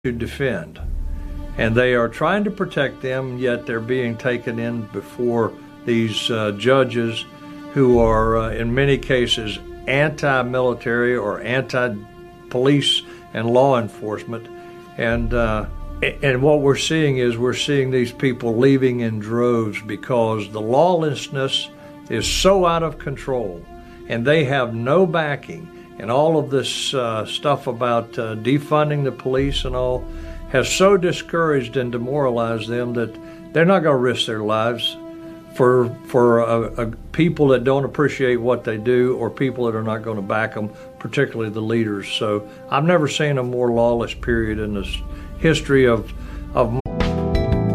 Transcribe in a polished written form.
to defend. And they are trying to protect them, yet they're being taken in before these judges who are, in many cases, anti-military or anti-police and law enforcement. And what we're seeing is these people leaving in droves because the lawlessness is so out of control, and they have no backing. And all of this stuff about defunding the police and all has so discouraged and demoralized them that they're not going to risk their lives for people that don't appreciate what they do, or people that are not going to back them, particularly the leaders. So I've never seen a more lawless period in this history of